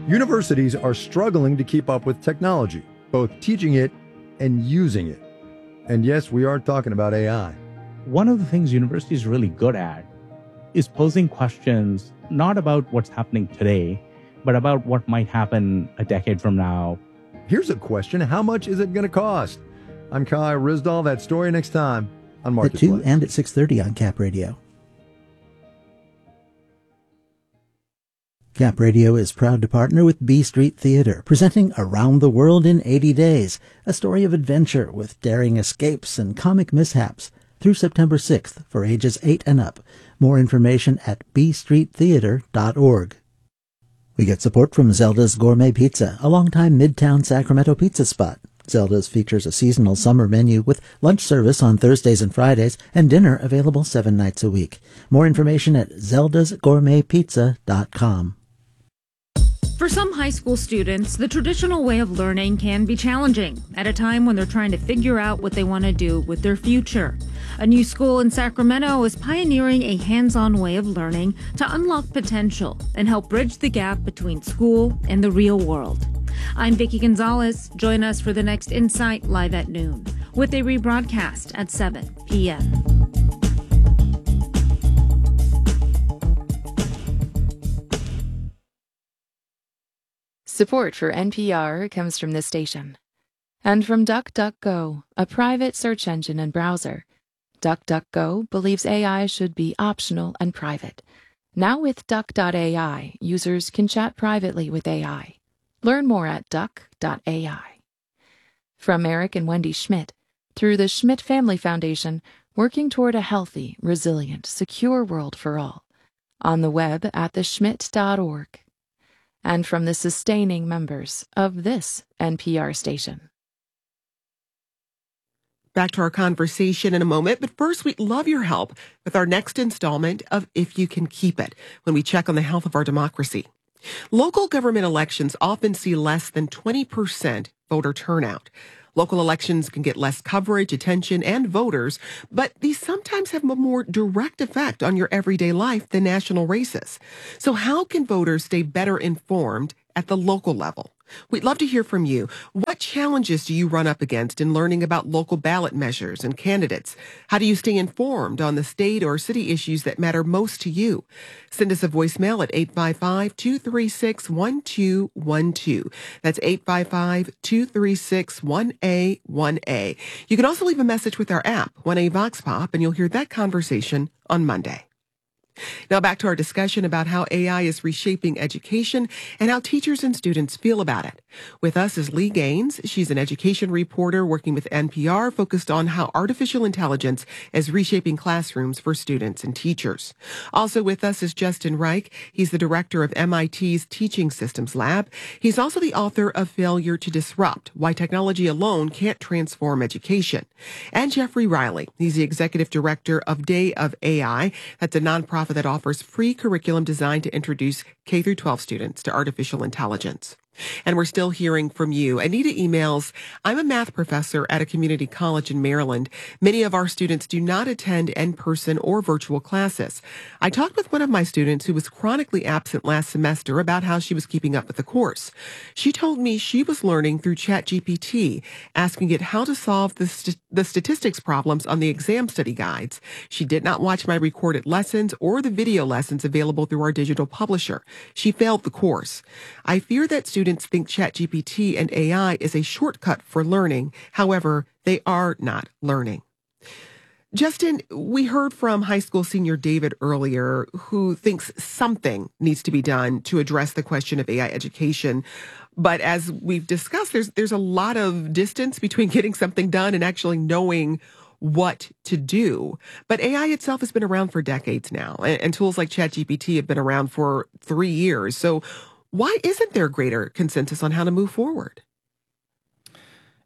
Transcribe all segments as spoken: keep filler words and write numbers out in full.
Universities are struggling to keep up with technology, both teaching it and using it. And yes, we are talking about A I. One of the things universities are really good at is posing questions not about what's happening today, but about what might happen a decade from now. Here's a question. How much is it going to cost? I'm Kai Rizdal. That story next time on Marketplace. At two and at six thirty on Cap Radio. Cap Radio is proud to partner with B Street Theater, presenting Around the World in eighty days, a story of adventure with daring escapes and comic mishaps, through September sixth for ages eight and up. More information at b street theater dot org. We get support from Zelda's Gourmet Pizza, a longtime Midtown Sacramento pizza spot. Zelda's features a seasonal summer menu with lunch service on Thursdays and Fridays and dinner available seven nights a week. More information at zeldas gourmet pizza dot com. For some high school students, the traditional way of learning can be challenging at a time when they're trying to figure out what they want to do with their future. A new school in Sacramento is pioneering a hands-on way of learning to unlock potential and help bridge the gap between school and the real world. I'm Vicki Gonzalez. Join us for the next Insight live at noon with a rebroadcast at seven p.m. Support for N P R comes from this station. And from DuckDuckGo, a private search engine and browser. DuckDuckGo believes A I should be optional and private. Now with Duck dot A I, users can chat privately with A I. Learn more at duck dot A I. From Eric and Wendy Schmidt, through the Schmidt Family Foundation, working toward a healthy, resilient, secure world for all. On the web at the schmidt dot org. And from the sustaining members of this N P R station. Back to our conversation in a moment, but first we'd love your help with our next installment of If You Can Keep It, when we check on the health of our democracy. Local government elections often see less than twenty percent voter turnout. Local elections can get less coverage, attention, and voters, but these sometimes have a more direct effect on your everyday life than national races. So how can voters stay better informed at the local level? We'd love to hear from you. What challenges do you run up against in learning about local ballot measures and candidates? How do you stay informed on the state or city issues that matter most to you? Send us a voicemail at eight five five, two three six, one two one two. That's eight five five, two three six, one A one A. You can also leave a message with our app, one A Vox Pop, and you'll hear that conversation on Monday. Now back to our discussion about how A I is reshaping education and how teachers and students feel about it. With us is Lee Gaines. She's an education reporter working with N P R, focused on how artificial intelligence is reshaping classrooms for students and teachers. Also with us is Justin Reich. He's the director of M I T's Teaching Systems Lab. He's also the author of Failure to Disrupt: Why Technology Alone Can't Transform Education. And Jeffrey Riley. He's the executive director of Day of A I. That's a nonprofit that offers free curriculum designed to introduce K through twelve students to artificial intelligence. And we're still hearing from you. Anita emails, I'm a math professor at a community college in Maryland. Many of our students do not attend in-person or virtual classes. I talked with one of my students who was chronically absent last semester about how she was keeping up with the course. She told me she was learning through ChatGPT, asking it how to solve the, st- the statistics problems on the exam study guides. She did not watch my recorded lessons or the video lessons available through our digital publisher. She failed the course. I fear that students Students think ChatGPT and A I is a shortcut for learning. However, they are not learning. Justin, we heard from high school senior David earlier, who thinks something needs to be done to address the question of A I education. But as we've discussed, there's there's a lot of distance between getting something done and actually knowing what to do. But A I itself has been around for decades now, and, and tools like ChatGPT have been around for three years. So why isn't there greater consensus on how to move forward?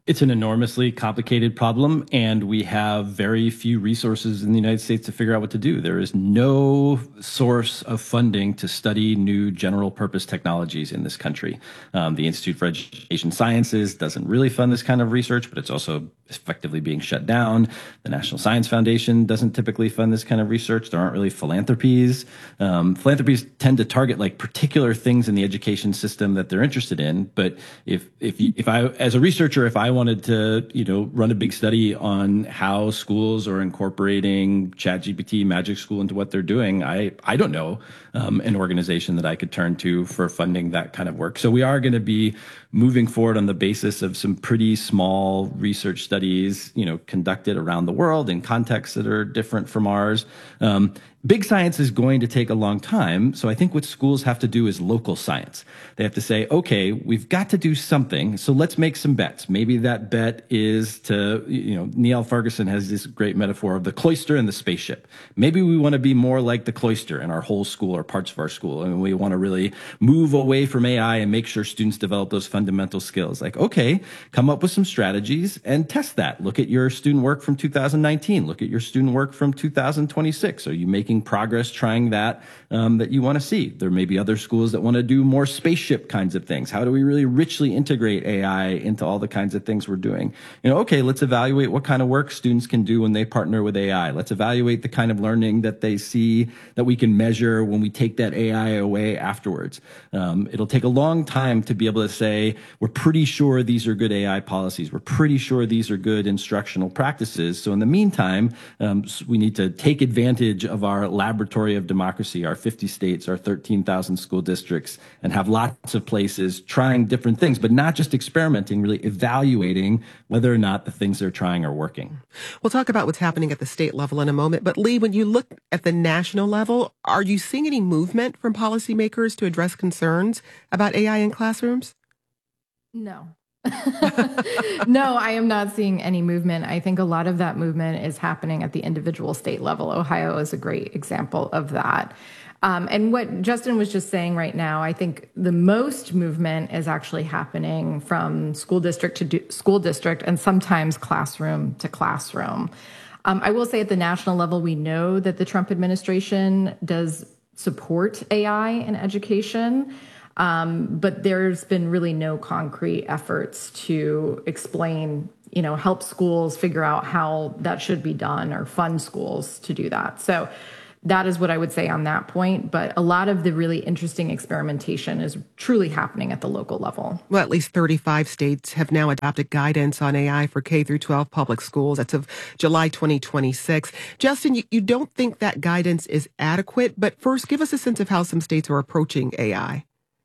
It's an enormously complicated problem, and we have very few resources in the United States to figure out what to do. There is no source of funding to study new general purpose technologies in this country. Um, the Institute for Education Sciences doesn't really fund this kind of research, but it's also effectively being shut down. The National Science Foundation doesn't typically fund this kind of research. There aren't really philanthropies. Um, philanthropies tend to target like particular things in the education system that they're interested in. But if if you, if I, as a researcher, if I wanted to, you know, run a big study on how schools are incorporating ChatGPT, Magic School into what they're doing, I, I don't know um, an organization that I could turn to for funding that kind of work. So we are going to be moving forward on the basis of some pretty small research studies, you know, conducted around the world in contexts that are different from ours. Um, Big science is going to take a long time. So I think what schools have to do is local science. They have to say, okay, we've got to do something. So let's make some bets. Maybe that bet is to, you know, Neil Ferguson has this great metaphor of the cloister and the spaceship. Maybe we want to be more like the cloister in our whole school or parts of our school. And we want to really move away from A I and make sure students develop those fundamental skills. Like, okay, come up with some strategies and test that. Look at your student work from two thousand nineteen. Look at your student work from two thousand twenty-six. Are you making progress trying that um, that you want to see? There may be other schools that want to do more spaceship kinds of things. How do we really richly integrate A I into all the kinds of things we're doing? You know, okay, let's evaluate what kind of work students can do when they partner with A I. Let's evaluate the kind of learning that they see that we can measure when we take that A I away afterwards. Um, it'll take a long time to be able to say, we're pretty sure these are good A I policies. We're pretty sure these are good instructional practices. So in the meantime, um, we need to take advantage of our laboratory of democracy, our fifty states, our thirteen thousand school districts, and have lots of places trying different things, but not just experimenting, really evaluating whether or not the things they're trying are working. We'll talk about what's happening at the state level in a moment. But Lee, when you look at the national level, are you seeing any movement from policymakers to address concerns about A I in classrooms? No. No, I am not seeing any movement. I think a lot of that movement is happening at the individual state level. Ohio is a great example of that. Um, and what Justin was just saying right now, I think the most movement is actually happening from school district to do, school district and sometimes classroom to classroom. Um, I will say at the national level, we know that the Trump administration does support A I in education. Um, but there's been really no concrete efforts to explain, you know, help schools figure out how that should be done or fund schools to do that. So that is what I would say on that point. But a lot of the really interesting experimentation is truly happening at the local level. Well, at least thirty-five states have now adopted guidance on A I for K through twelve public schools. That's of July twenty twenty-six. Justin, you, you don't think that guidance is adequate, but first give us a sense of how some states are approaching A I.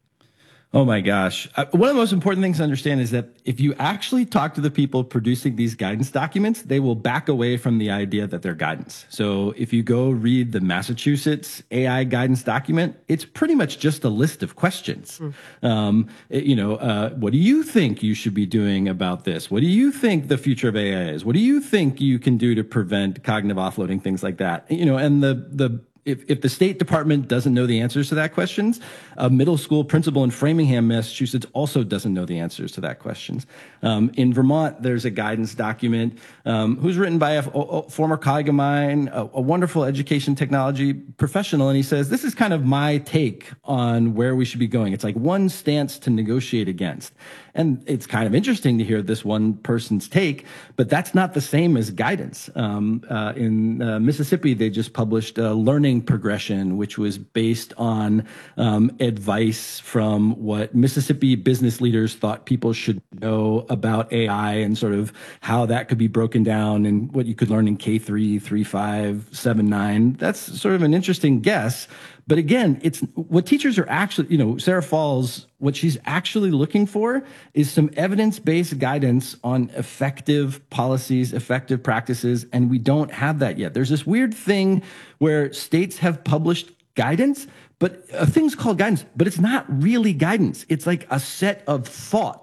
Oh my gosh. Uh, one of the most important things to understand is that if you actually talk to the people producing these guidance documents, they will back away from the idea that they're guidance. So if you go read the Massachusetts A I guidance document, it's pretty much just a list of questions. Mm. Um, it, you know, uh, what do you think you should be doing about this? What do you think the future of A I is? What do you think you can do to prevent cognitive offloading, things like that? You know, and the, the, If, if the State Department doesn't know the answers to that questions, a middle school principal in Framingham, Massachusetts also doesn't know the answers to that questions. Um, in Vermont, there's a guidance document um, who's written by a, a former colleague of mine, a, a wonderful education technology professional, and he says, this is kind of my take on where we should be going. It's like one stance to negotiate against. And it's kind of interesting to hear this one person's take, but that's not the same as guidance. Um, uh, in uh, Mississippi, they just published a learning progression, which was based on um, advice from what Mississippi business leaders thought people should know about A I and sort of how that could be broken down and what you could learn in K three, three, five, seven, nine. That's sort of an interesting guess. But again, it's what teachers are actually, you know, Sarah Falls, what she's actually looking for is some evidence-based guidance on effective policies, effective practices, and we don't have that yet. There's this weird thing where states have published guidance, but a thing's called guidance, but it's not really guidance. It's like a set of thoughts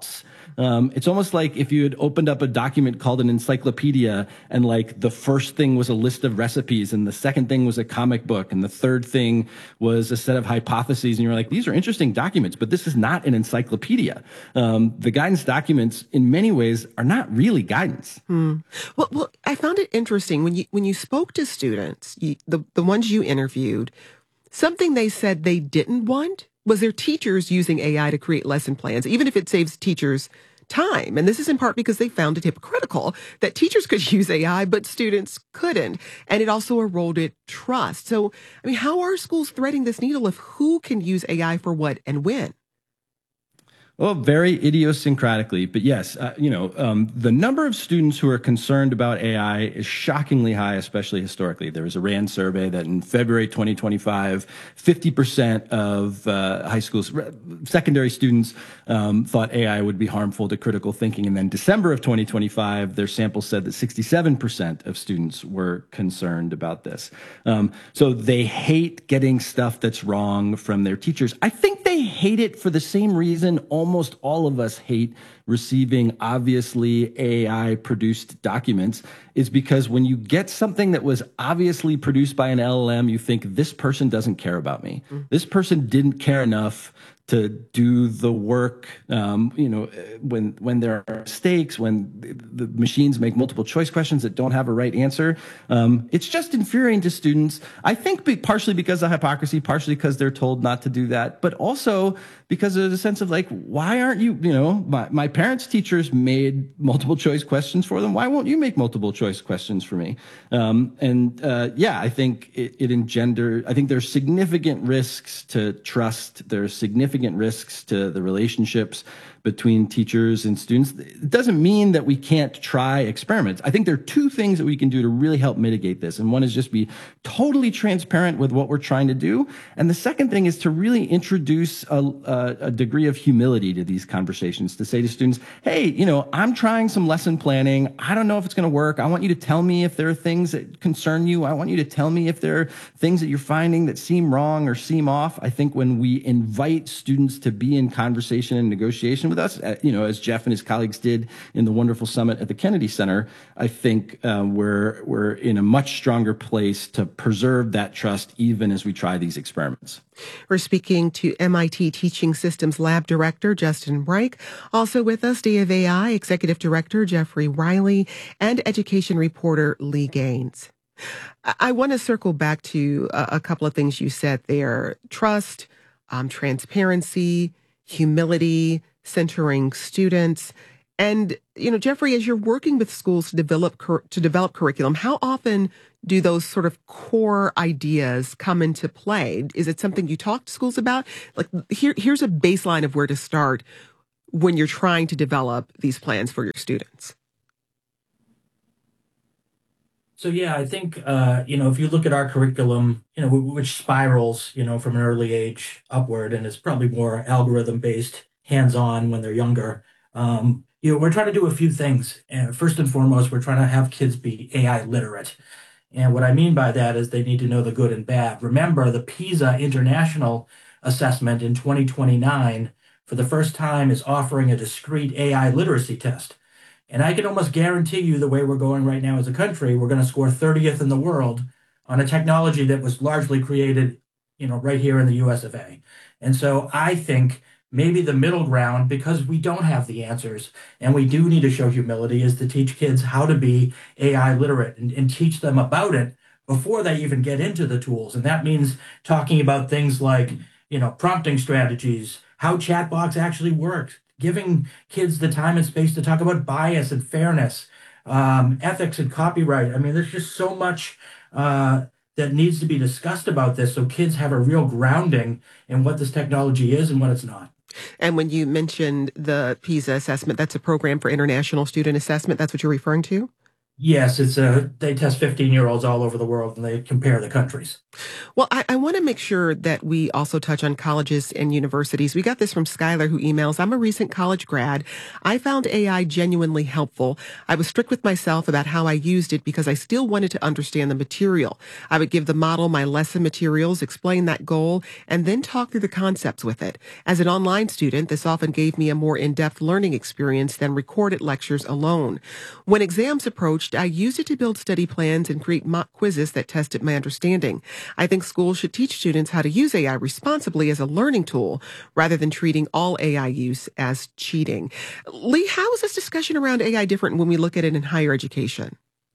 Um, it's almost like if you had opened up a document called an encyclopedia and like the first thing was a list of recipes and the second thing was a comic book and the third thing was a set of hypotheses. And you're like, these are interesting documents, but this is not an encyclopedia. Um, the guidance documents in many ways are not really guidance. Hmm. Well, well, I found it interesting when you, when you spoke to students, you, the, the ones you interviewed, something they said they didn't want was their teachers using A I to create lesson plans, even if it saves teachers time. And this is in part because they found it hypocritical that teachers could use A I, but students couldn't. And it also eroded trust. So, I mean, how are schools threading this needle of who can use A I for what and when? Well, very idiosyncratically, but yes, uh, you know, um, the number of students who are concerned about A I is shockingly high, especially historically. There was a RAND survey that in February twenty twenty-five, fifty percent of uh, high school secondary students um, thought A I would be harmful to critical thinking. And then December of twenty twenty-five, their sample said that sixty-seven percent of students were concerned about this. Um, so they hate getting stuff that's wrong from their teachers. I think they hate it for the same reason almost Almost all of us hate receiving obviously A I produced documents, is because when you get something that was obviously produced by an L L M, you think this person doesn't care about me. Mm. This person didn't care enough to do the work, um, you know, when when there are mistakes, when the machines make multiple choice questions that don't have a right answer. Um, it's just infuriating to students. I think be, partially because of hypocrisy, partially because they're told not to do that, but also because there's a sense of like, why aren't you, you know, my, my parents' teachers made multiple choice questions for them. Why won't you make multiple choice questions for me? Um, and uh, yeah, I think it, it engendered, I think there's significant risks to trust. There's significant risks to the relationships between teachers and students. It doesn't mean that we can't try experiments. I think there are two things that we can do to really help mitigate this. And one is just be totally transparent with what we're trying to do. And the second thing is to really introduce a, a, a degree of humility to these conversations, to say to students, hey, you know, I'm trying some lesson planning. I don't know if it's going to work. I want you to tell me if there are things that concern you. I want you to tell me if there are things that you're finding that seem wrong or seem off. I think when we invite students to be in conversation and negotiation with us, you know, as Jeff and his colleagues did in the wonderful summit at the Kennedy Center, I think uh, we're we're in a much stronger place to preserve that trust even as we try these experiments. We're speaking to M I T Teaching Systems Lab Director Justin Reich. Also with us, Day of A I Executive Director Jeffrey Riley and Education Reporter Lee Gaines. I want to circle back to a couple of things you said there. Trust, um, transparency, humility, centering students. And, you know, Jeffrey, as you're working with schools to develop cur- to develop curriculum, how often do those sort of core ideas come into play? Is it something you talk to schools about? Like, here, here's a baseline of where to start when you're trying to develop these plans for your students. So, yeah, I think, uh, you know, if you look at our curriculum, you know, which spirals, you know, from an early age upward, and it's probably more algorithm based, hands-on when they're younger. Um, you know, we're trying to do a few things. And first and foremost, we're trying to have kids be A I literate. And what I mean by that is they need to know the good and bad. Remember, the PISA International Assessment in twenty twenty-nine, for the first time, is offering a discrete A I literacy test. And I can almost guarantee you the way we're going right now as a country, we're going to score thirtieth in the world on a technology that was largely created, you know, right here in the U S of A. And so I think maybe the middle ground, because we don't have the answers and we do need to show humility, is to teach kids how to be A I literate and, and teach them about it before they even get into the tools. And that means talking about things like, you know, prompting strategies, how chatbots actually work, giving kids the time and space to talk about bias and fairness, um, ethics and copyright. I mean, there's just so much uh, that needs to be discussed about this so kids have a real grounding in what this technology is and what it's not. And when you mentioned the PISA assessment, that's a program for international student assessment. That's what you're referring to? Yes, it's a they test fifteen year olds all over the world and they compare the countries. Well, I, I want to make sure that we also touch on colleges and universities. We got this from Skylar, who emails, I'm a recent college grad. I found A I genuinely helpful. I was strict with myself about how I used it because I still wanted to understand the material. I would give the model my lesson materials, explain that goal, and then talk through the concepts with it. As an online student, this often gave me a more in-depth learning experience than recorded lectures alone. When exams approached, I used it to build study plans and create mock quizzes that tested my understanding. I think schools should teach students how to use A I responsibly as a learning tool rather than treating all A I use as cheating. Lee, how is this discussion around A I different when we look at it in higher education?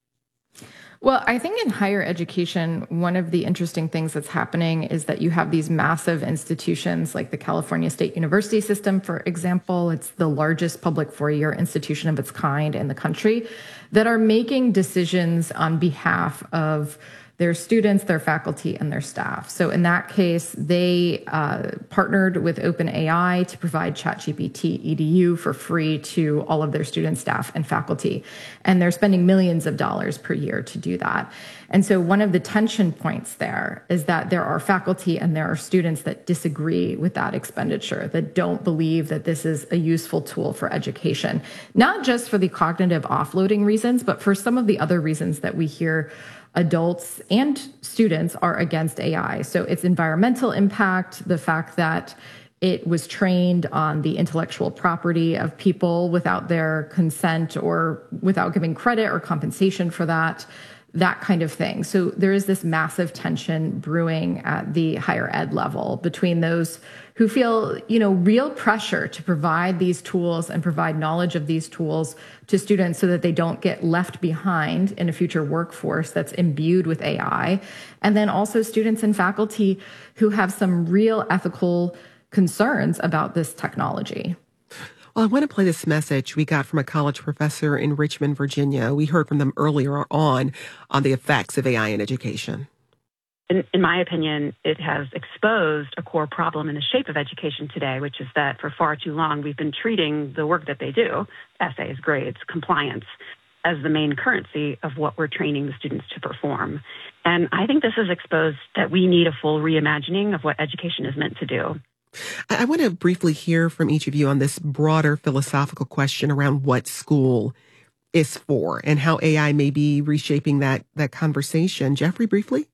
Well, I think in higher education, one of the interesting things that's happening is that you have these massive institutions like the California State University system, for example. It's the largest public four-year institution of its kind in the country that are making decisions on behalf of their students, their faculty, and their staff. So in that case, they uh, partnered with OpenAI to provide ChatGPT E D U for free to all of their students, staff, and faculty. And they're spending millions of dollars per year to do that. And so one of the tension points there is that there are faculty and there are students that disagree with that expenditure, that don't believe that this is a useful tool for education, not just for the cognitive offloading reasons, but for some of the other reasons that we hear adults and students are against A I. So its environmental impact, the fact that it was trained on the intellectual property of people without their consent or without giving credit or compensation for that, that kind of thing. So there is this massive tension brewing at the higher ed level between those who feel, you know, real pressure to provide these tools and provide knowledge of these tools to students so that they don't get left behind in a future workforce that's imbued with A I. And then also students and faculty who have some real ethical concerns about this technology. Well, I want to play this message we got from a college professor in Richmond, Virginia. We heard from them earlier on on the effects of A I in education. In, in my opinion, it has exposed a core problem in the shape of education today, which is that for far too long, we've been treating the work that they do, essays, grades, compliance, as the main currency of what we're training the students to perform. And I think this has exposed that we need a full reimagining of what education is meant to do. I want to briefly hear from each of you on this broader philosophical question around what school is for and how A I may be reshaping that, that conversation. Jeffrey, briefly?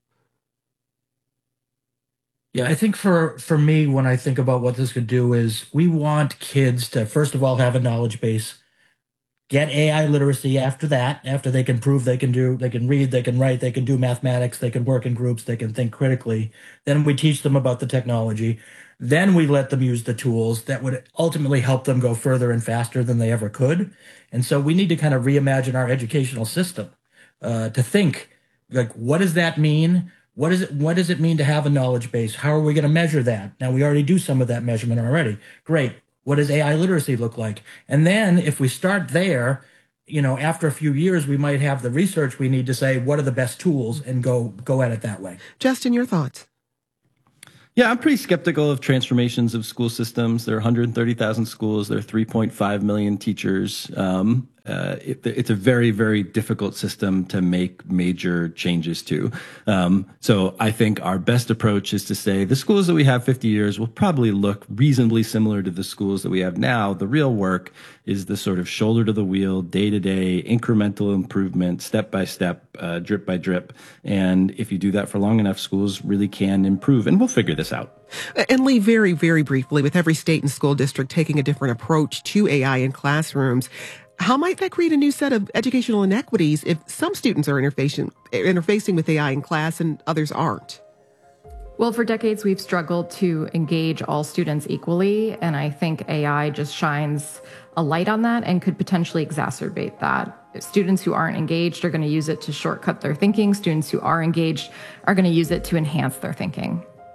Yeah, I think for, for me, when I think about what this could do is we want kids to, first of all, have a knowledge base, get A I literacy after that, after they can prove they can do, they can read, they can write, they can do mathematics, they can work in groups, they can think critically. Then we teach them about the technology. Then we let them use the tools that would ultimately help them go further and faster than they ever could. And so we need to kind of reimagine our educational system uh, to think, like, what does that mean? What is it? What does it mean to have a knowledge base? How are we going to measure that? Now, we already do some of that measurement already. Great. What does A I literacy look like? And then if we start there, you know, after a few years, we might have the research we need to say, what are the best tools, and go go at it that way. Justin, your thoughts? Yeah, I'm pretty skeptical of transformations of school systems. There are one hundred thirty thousand schools. There are three point five million teachers. Um, uh, it, it's a very, very difficult system to make major changes to. Um, so I think our best approach is to say the schools that we have fifty years will probably look reasonably similar to the schools that we have now. The real work is the sort of shoulder to the wheel, day to day, incremental improvement, step by step, uh, drip by drip. And if you do that for long enough, schools really can improve. And we'll figure this out. And Lee, very, very briefly, with every state and school district taking a different approach to A I in classrooms, how might that create a new set of educational inequities if some students are interfacing, interfacing with A I in class and others aren't? Well, for decades, we've struggled to engage all students equally, and I think A I just shines a light on that and could potentially exacerbate that. Students who aren't engaged are going to use it to shortcut their thinking. Students who are engaged are going to use it to enhance their thinking.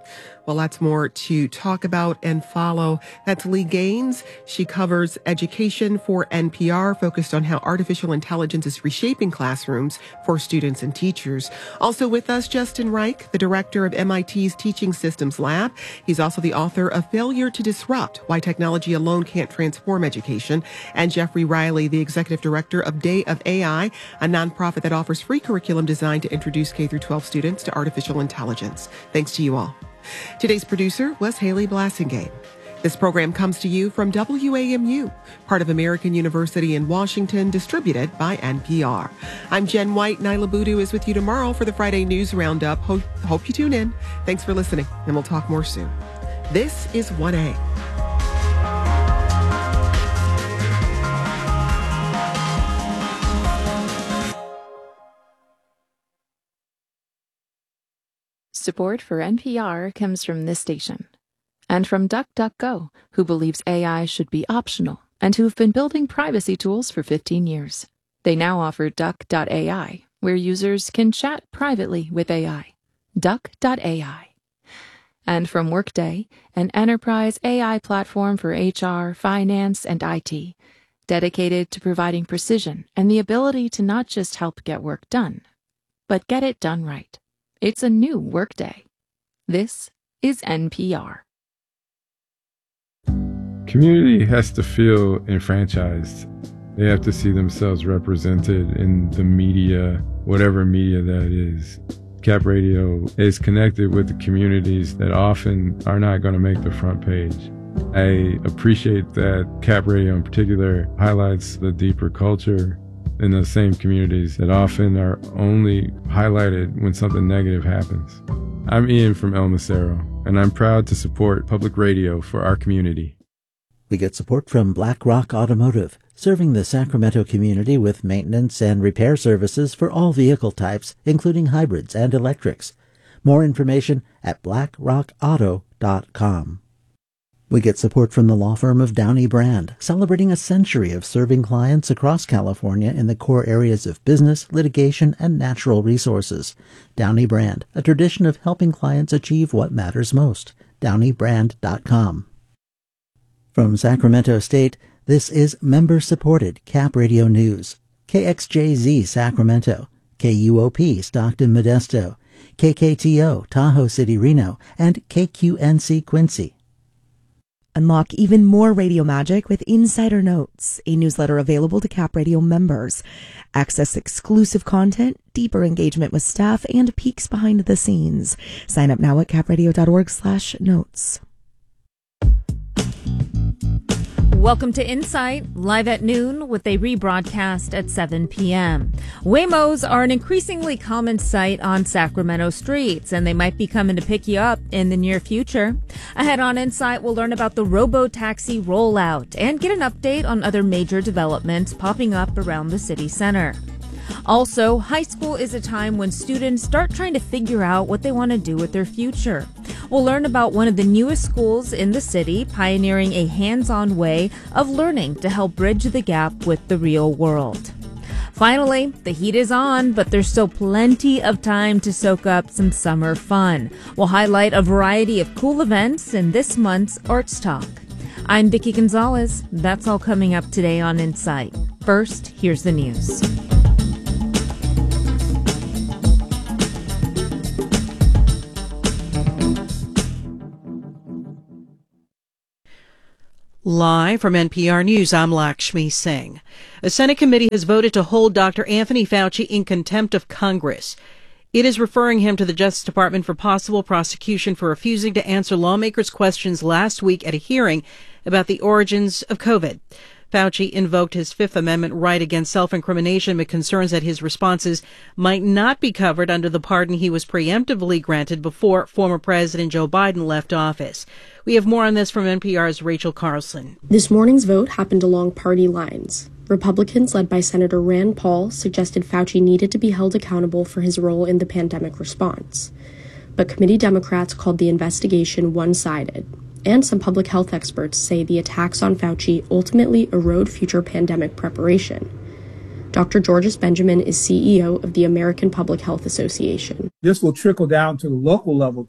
Well, lots more to talk about and follow. That's Lee Gaines. She covers education for N P R, focused on how artificial intelligence is reshaping classrooms for students and teachers. Also with us, Justin Reich, the director of M I T's Teaching Systems Lab. He's also the author of Failure to Disrupt, Why Technology Alone Can't Transform Education. And Jeffrey Riley, the executive director of Day of A I, a nonprofit that offers free curriculum designed to introduce K through twelve students to artificial intelligence. Thanks to you all. Today's producer was Haley Blassingame. This program comes to you from W A M U, part of American University in Washington, distributed by N P R. I'm Jen White. Nyla Boodoo is with you tomorrow for the Friday News Roundup. Ho- hope you tune in. Thanks for listening, and we'll talk more soon. This is one A. Support for N P R comes from this station. And from DuckDuckGo, who believes A I should be optional and who've been building privacy tools for fifteen years. They now offer Duck dot A I, where users can chat privately with A I. Duck dot A I. And from Workday, an enterprise A I platform for H R, finance, and I T, dedicated to providing precision and the ability to not just help get work done, but get it done right. It's a new Workday. This is N P R. Community has to feel enfranchised. They have to see themselves represented in the media, whatever media that is. Cap Radio is connected with the communities that often are not going to make the front page. I appreciate that Cap Radio in particular highlights the deeper culture in those same communities that often are only highlighted when something negative happens. I'm Ian from El Macero, and I'm proud to support public radio for our community. We get support from Black Rock Automotive, serving the Sacramento community with maintenance and repair services for all vehicle types, including hybrids and electrics. More information at black rock auto dot com. We get support from the law firm of Downey Brand, celebrating a century of serving clients across California in the core areas of business, litigation, and natural resources. Downey Brand, a tradition of helping clients achieve what matters most. downey brand dot com. From Sacramento State, this is member-supported Cap Radio News. K X J Z Sacramento, K U O P Stockton Modesto, K K T O Tahoe City Reno, and K Q N C Quincy. Unlock even more radio magic with Insider Notes, a newsletter available to Cap Radio members. Access exclusive content, deeper engagement with staff, and peeks behind the scenes. Sign up now at capradio dot org slash notes. Welcome to Insight, live at noon with a rebroadcast at seven p.m. Waymos are an increasingly common sight on Sacramento streets, and they might be coming to pick you up in the near future. Ahead on Insight, we'll learn about the robo-taxi rollout and get an update on other major developments popping up around the city center. Also, high school is a time when students start trying to figure out what they want to do with their future. We'll learn about one of the newest schools in the city pioneering a hands-on way of learning to help bridge the gap with the real world. Finally, the heat is on, but there's still plenty of time to soak up some summer fun. We'll highlight a variety of cool events in this month's Arts Talk. I'm Vicki Gonzalez. That's all coming up today on Insight. First, here's the news. Live from N P R News, I'm Lakshmi Singh. A Senate committee has voted to hold Doctor Anthony Fauci in contempt of Congress. It is referring him to the Justice Department for possible prosecution for refusing to answer lawmakers' questions last week at a hearing about the origins of COVID. Fauci invoked his Fifth Amendment right against self-incrimination, but concerns that his responses might not be covered under the pardon he was preemptively granted before former President Joe Biden left office. We have more on this from N P R's Rachel Carlson. This morning's vote happened along party lines. Republicans, led by Senator Rand Paul, suggested Fauci needed to be held accountable for his role in the pandemic response. But committee Democrats called the investigation one-sided. And some public health experts say the attacks on Fauci ultimately erode future pandemic preparation. Doctor Georges Benjamin is C E O of the American Public Health Association. This will trickle down to the local level, too.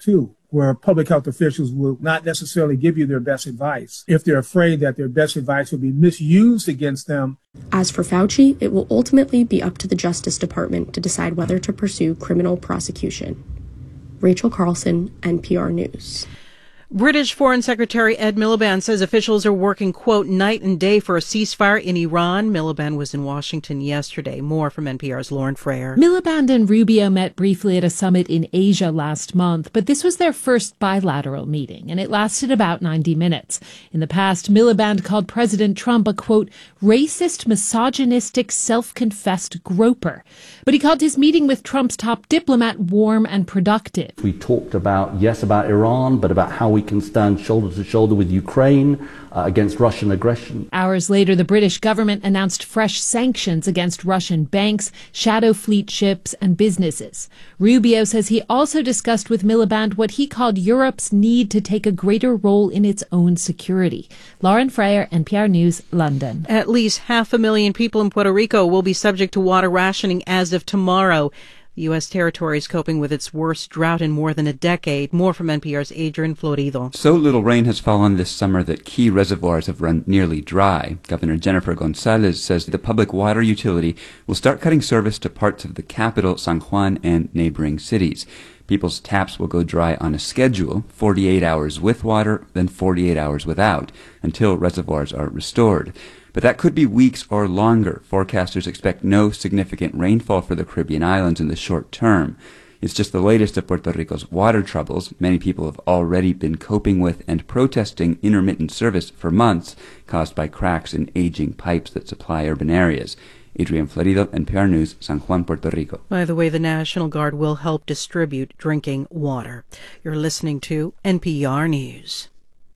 where public health officials will not necessarily give you their best advice if they're afraid that their best advice will be misused against them. As for Fauci, it will ultimately be up to the Justice Department to decide whether to pursue criminal prosecution. Rachel Carlson, N P R News. British Foreign Secretary Ed Miliband says officials are working, quote, night and day for a ceasefire in Iran. Miliband was in Washington yesterday. More from N P R's Lauren Frayer. Miliband and Rubio met briefly at a summit in Asia last month, but this was their first bilateral meeting, and it lasted about ninety minutes. In the past, Miliband called President Trump a, quote, racist, misogynistic, self-confessed groper. But he called his meeting with Trump's top diplomat warm and productive. We talked about, yes, about Iran, but about how we We can stand shoulder to shoulder with Ukraine uh, against Russian aggression. Hours later, the British government announced fresh sanctions against Russian banks, shadow fleet ships, and businesses. Rubio says he also discussed with Miliband what he called Europe's need to take a greater role in its own security. Lauren Frayer, N P R News, London. At least half a million people in Puerto Rico will be subject to water rationing as of tomorrow. The U S territory is coping with its worst drought in more than a decade. More from N P R's Adrian Florido. So little rain has fallen this summer that key reservoirs have run nearly dry. Governor Jennifer Gonzalez says the public water utility will start cutting service to parts of the capital, San Juan, and neighboring cities. People's taps will go dry on a schedule, forty-eight hours with water, then forty-eight hours without, until reservoirs are restored. But that could be weeks or longer. Forecasters expect no significant rainfall for the Caribbean islands in the short term. It's just the latest of Puerto Rico's water troubles. Many people have already been coping with and protesting intermittent service for months, caused by cracks in aging pipes that supply urban areas. Adrian Florido, N P R News, San Juan, Puerto Rico. By the way, the National Guard will help distribute drinking water. You're listening to N P R News.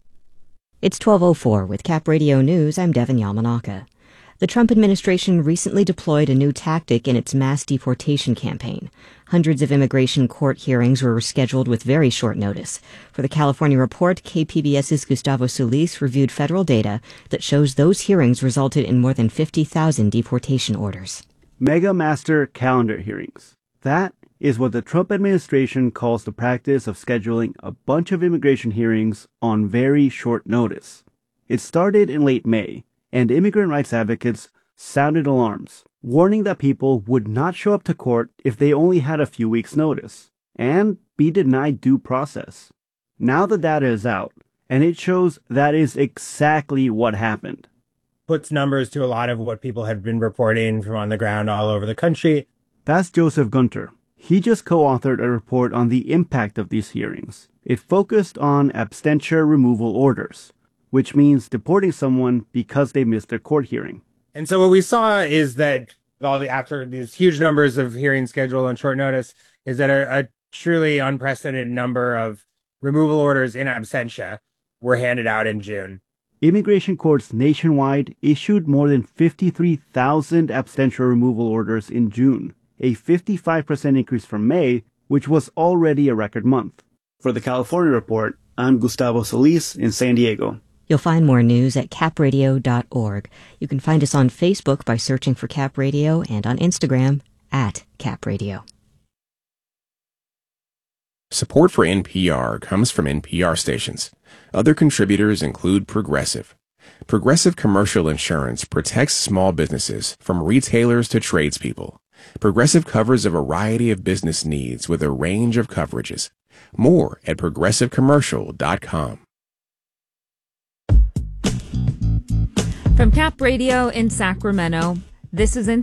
It's twelve oh four with Cap Radio News. I'm Devin Yamanaka. The Trump administration recently deployed a new tactic in its mass deportation campaign. Hundreds of immigration court hearings were scheduled with very short notice. For the California Report, KPBS's Gustavo Solis reviewed federal data that shows those hearings resulted in more than fifty thousand deportation orders. Mega Master Calendar hearings. That is what the Trump administration calls the practice of scheduling a bunch of immigration hearings on very short notice. It started in late May, and immigrant rights advocates sounded alarms, warning that people would not show up to court if they only had a few weeks' notice, and be denied due process. Now the data is out, and it shows that is exactly what happened. Puts numbers to a lot of what people have been reporting from on the ground all over the country. That's Joseph Gunter. He just co-authored a report on the impact of these hearings. It focused on abstention removal orders, which means deporting someone because they missed their court hearing. And so what we saw is that all the, after these huge numbers of hearings scheduled on short notice, is that a, a truly unprecedented number of removal orders in absentia were handed out in June. Immigration courts nationwide issued more than fifty-three thousand abstention removal orders in June, a fifty-five percent increase from May, which was already a record month. For the California Report, I'm Gustavo Solis in San Diego. You'll find more news at cap radio dot org. You can find us on Facebook by searching for Cap Radio and on Instagram at Cap Radio. Support for N P R comes from N P R stations. Other contributors include Progressive. Progressive Commercial Insurance protects small businesses from retailers to tradespeople. Progressive covers a variety of business needs with a range of coverages. More at progressive commercial dot com. From Cap Radio in Sacramento, this is